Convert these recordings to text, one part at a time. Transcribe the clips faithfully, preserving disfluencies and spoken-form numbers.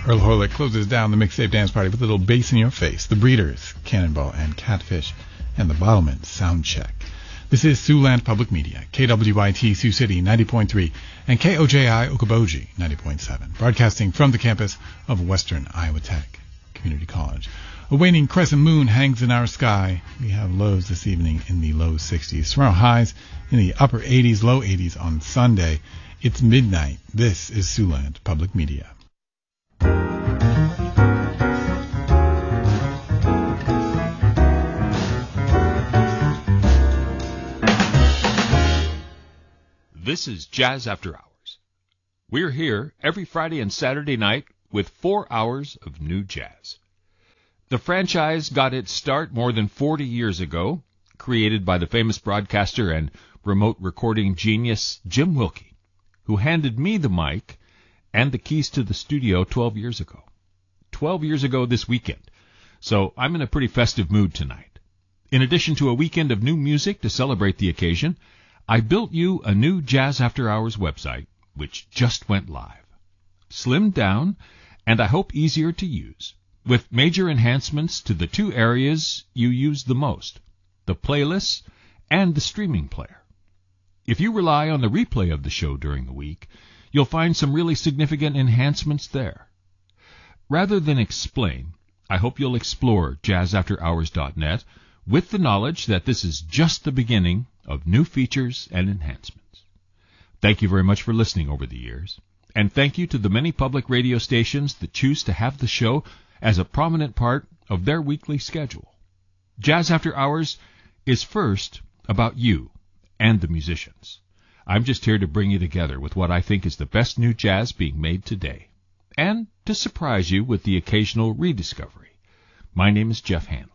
Earl Horlick closes down the mixtape dance party with a little bass in your face. The Breeders, Cannonball and Catfish, and the Bottlemen, Soundcheck. This is Siouxland Public Media, K W I T Sioux City ninety point three and K O J I Okoboji ninety point seven, broadcasting from the campus of Western Iowa Tech Community College. A waning crescent moon hangs in our sky. We have lows this evening in the low sixties. Tomorrow highs in the upper eighties, low eighties on Sunday. It's midnight. This is Siouxland Public Media. This is Jazz After Hours. We're here every Friday and Saturday night with four hours of new jazz. The franchise got its start more than forty years ago, created by the famous broadcaster and remote recording genius Jim Wilkie, who handed me the mic and the keys to the studio twelve years ago. twelve years ago this weekend, so I'm in a pretty festive mood tonight. In addition to a weekend of new music to celebrate the occasion, I built you a new Jazz After Hours website, which just went live. Slimmed down, and I hope easier to use, with major enhancements to the two areas you use the most, the playlists and the streaming player. If you rely on the replay of the show during the week, you'll find some really significant enhancements there. Rather than explain, I hope you'll explore jazz after hours dot net with the knowledge that this is just the beginning of new features and enhancements. Thank you very much for listening over the years, and thank you to the many public radio stations that choose to have the show as a prominent part of their weekly schedule. Jazz After Hours is first about you and the musicians. I'm just here to bring you together with what I think is the best new jazz being made today, and to surprise you with the occasional rediscovery. My name is Jeff Hanley.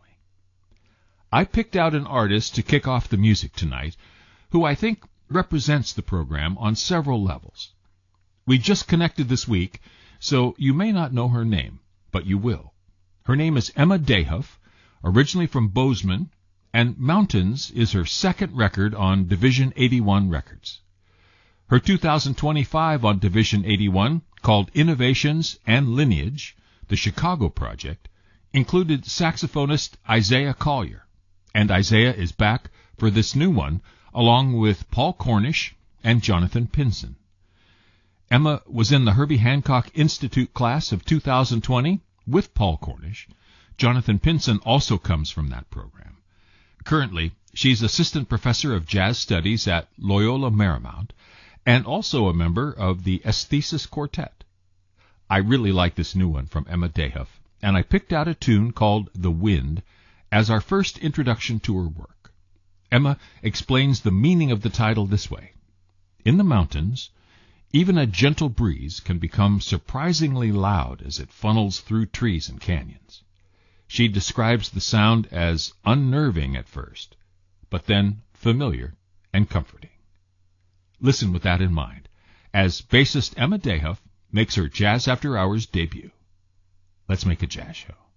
I picked out an artist to kick off the music tonight who I think represents the program on several levels. We just connected this week, so you may not know her name, but you will. Her name is Emma Dehuff, originally from Bozeman, and Mountains is her second record on Division eighty-one Records. Her two thousand twenty-five on Division eighty-one, called Innovations and Lineage, the Chicago Project, included saxophonist Isaiah Collier, and Isaiah is back for this new one, along with Paul Cornish and Jonathan Pinson. Emma was in the Herbie Hancock Institute class of two thousand twenty with Paul Cornish. Jonathan Pinson also comes from that program. Currently, she's assistant professor of jazz studies at Loyola Marymount and also a member of the Aesthesis Quartet. I really like this new one from Emma Dehuff, and I picked out a tune called The Wind as our first introduction to her work. Emma explains the meaning of the title this way. In the mountains, even a gentle breeze can become surprisingly loud as it funnels through trees and canyons. She describes the sound as unnerving at first, but then familiar and comforting. Listen with that in mind, as bassist Emma Dehuff makes her Jazz After Hours debut. Let's make a jazz show.